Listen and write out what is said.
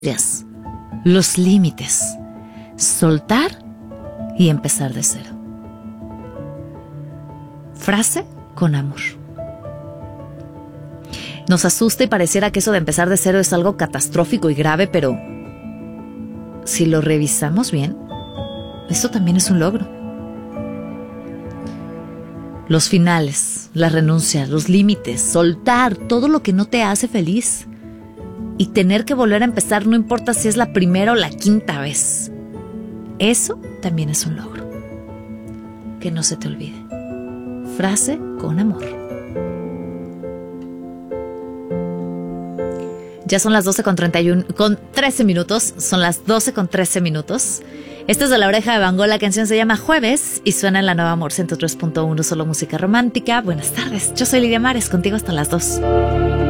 los límites, soltar y empezar de cero. Frase con amor. Nos asusta y pareciera que eso de empezar de cero es algo catastrófico y grave, pero si lo revisamos bien, eso también es un logro. Los finales, la renuncia, los límites, soltar todo lo que no te hace feliz y tener que volver a empezar, no importa si es la primera o la quinta vez. Eso también es un logro. Que no se te olvide. Frase con amor. Ya son las 12:13 minutos. Son las 12:13. Esta es de La Oreja de Van Gogh. La canción se llama Jueves y suena en la Nueva Amor 103.1, solo música romántica. Buenas tardes. Yo soy Lidia Mares, contigo hasta las 2.